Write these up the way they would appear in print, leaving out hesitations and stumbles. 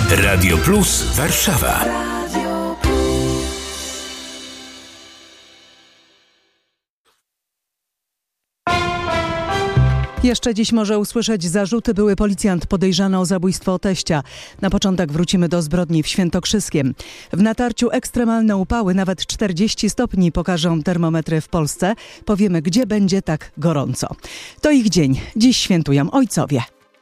Radio Plus Warszawa. Jeszcze dziś może usłyszeć zarzuty były policjant podejrzany o zabójstwo teścia. Na początek wrócimy do zbrodni w Świętokrzyskiem. W natarciu ekstremalne upały, nawet 40 stopni pokażą termometry w Polsce. Powiemy, gdzie będzie tak gorąco. To ich dzień. Dziś świętują ojcowie.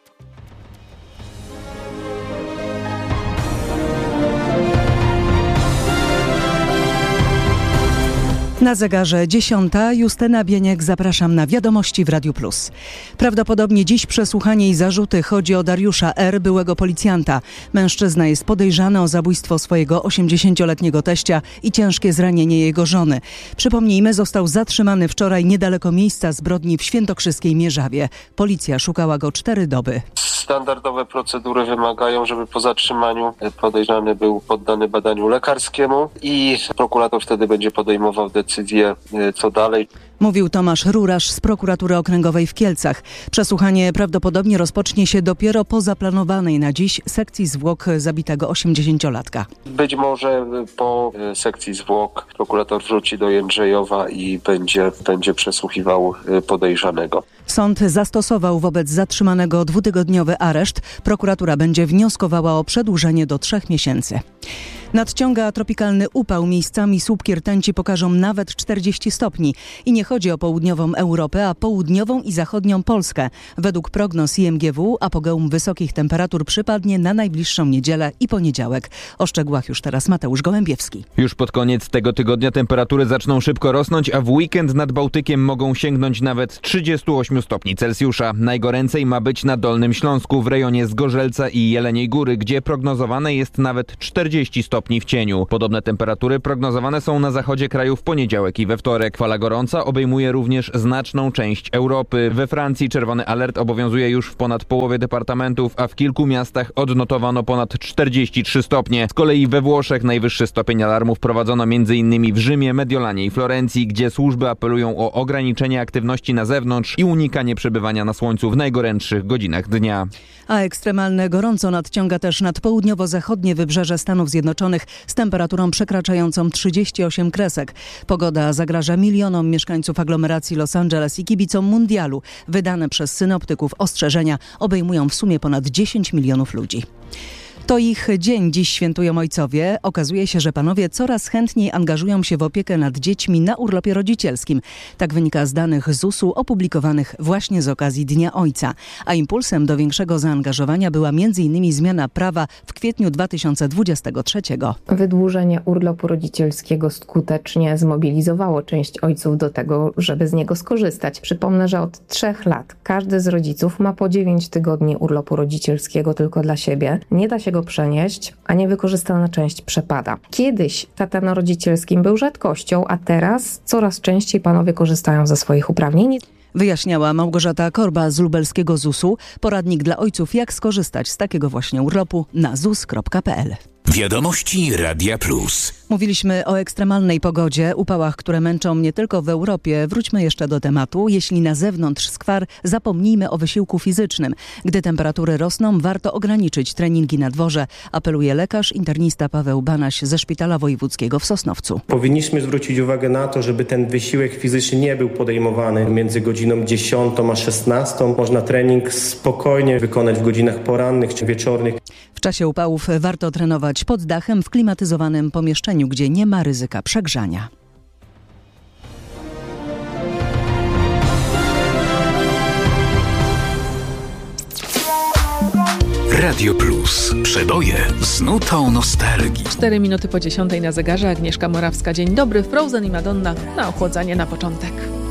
Na zegarze 10. Justyna Bieniek, zapraszam na wiadomości w Radiu Plus. Prawdopodobnie dziś przesłuchanie i zarzuty. Chodzi o Dariusza R., byłego policjanta. Mężczyzna jest podejrzany o zabójstwo swojego 80-letniego teścia i ciężkie zranienie jego żony. Przypomnijmy, został zatrzymany wczoraj niedaleko miejsca zbrodni w świętokrzyskiej Mierzawie. Policja szukała go 4 doby. Standardowe procedury wymagają, żeby po zatrzymaniu podejrzany był poddany badaniu lekarskiemu i prokurator wtedy będzie podejmował decyzję, co dalej. Mówił Tomasz Rurasz z Prokuratury Okręgowej w Kielcach. Przesłuchanie prawdopodobnie rozpocznie się dopiero po zaplanowanej na dziś sekcji zwłok zabitego 80-latka. Być może po sekcji zwłok prokurator wróci do Jędrzejowa i będzie przesłuchiwał podejrzanego. Sąd zastosował wobec zatrzymanego 2-tygodniowy areszt. Prokuratura będzie wnioskowała o przedłużenie do 3 miesięcy. Nadciąga tropikalny upał. Miejscami słupki rtęci pokażą nawet 40 stopni. I nie chodzi o południową Europę, a południową i zachodnią Polskę. Według prognoz IMGW apogeum wysokich temperatur przypadnie na najbliższą niedzielę i poniedziałek. O szczegółach już teraz Mateusz Gołębiewski. Już pod koniec tego tygodnia temperatury zaczną szybko rosnąć, a w weekend nad Bałtykiem mogą sięgnąć nawet 38 stopni Celsjusza. Najgoręcej ma być na Dolnym Śląsku, w rejonie Zgorzelca i Jeleniej Góry, gdzie prognozowane jest nawet 40 stopni w cieniu. Podobne temperatury prognozowane są na zachodzie kraju w poniedziałek i we wtorek. Fala gorąca obejmuje również znaczną część Europy. We Francji czerwony alert obowiązuje już w ponad połowie departamentów, a w kilku miastach odnotowano ponad 43 stopnie. Z kolei we Włoszech najwyższy stopień alarmu wprowadzono m.in. w Rzymie, Mediolanie i Florencji, gdzie służby apelują o ograniczenie aktywności na zewnątrz i unikanie przebywania na słońcu w najgorętszych godzinach dnia. A ekstremalne gorąco nadciąga też nad południowo-zachodnie wybrzeże Stanów Zjednoczonych z temperaturą przekraczającą 38 kresek. Pogoda zagraża milionom mieszkańców aglomeracji Los Angeles i kibicom mundialu. Wydane przez synoptyków ostrzeżenia obejmują w sumie ponad 10 milionów ludzi. To ich dzień. Dziś świętują ojcowie. Okazuje się, że panowie coraz chętniej angażują się w opiekę nad dziećmi na urlopie rodzicielskim. Tak wynika z danych ZUS-u opublikowanych właśnie z okazji Dnia Ojca. A impulsem do większego zaangażowania była m.in. zmiana prawa w kwietniu 2023. Wydłużenie urlopu rodzicielskiego skutecznie zmobilizowało część ojców do tego, żeby z niego skorzystać. Przypomnę, że od 3 lat każdy z rodziców ma po 9 tygodni urlopu rodzicielskiego tylko dla siebie. Nie da się go przenieść, a niewykorzystana część przepada. Kiedyś tata na rodzicielskim był rzadkością, a teraz coraz częściej panowie korzystają ze swoich uprawnień. Wyjaśniała Małgorzata Korba z lubelskiego ZUS-u. Poradnik dla ojców, jak skorzystać z takiego właśnie urlopu na zus.pl. Wiadomości Radia Plus. Mówiliśmy o ekstremalnej pogodzie, upałach, które męczą nie tylko w Europie. Wróćmy jeszcze do tematu. Jeśli na zewnątrz skwar, zapomnijmy o wysiłku fizycznym. Gdy temperatury rosną, warto ograniczyć treningi na dworze, apeluje lekarz internista Paweł Banaś ze Szpitala Wojewódzkiego w Sosnowcu. Powinniśmy zwrócić uwagę na to, żeby ten wysiłek fizyczny nie był podejmowany między godziną 10 a 16. Można trening spokojnie wykonać w godzinach porannych czy wieczornych. W czasie upałów warto trenować pod dachem w klimatyzowanym pomieszczeniu, gdzie nie ma ryzyka przegrzania. Radio Plus. Przeboje z nutą nostalgii. 4 minuty po 10 na zegarze. Agnieszka Morawska. Dzień dobry. Frozen i Madonna na ochłodzanie na początek.